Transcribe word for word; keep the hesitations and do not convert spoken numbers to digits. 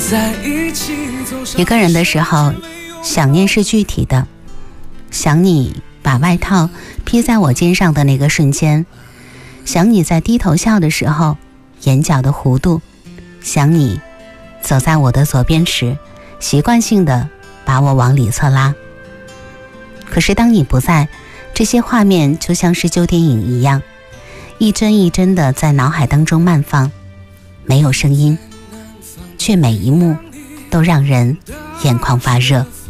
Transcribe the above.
一个人的时候，想念是具体的，想你把外套披在我肩上的那个瞬间，想你在低头笑的时候眼角的弧度，想你走在我的左边时习惯性的把我往里侧拉。可是当你不在，这些画面就像是旧电影一样，一帧一帧的在脑海当中慢放，没有声音，却每一幕都让人眼眶发热。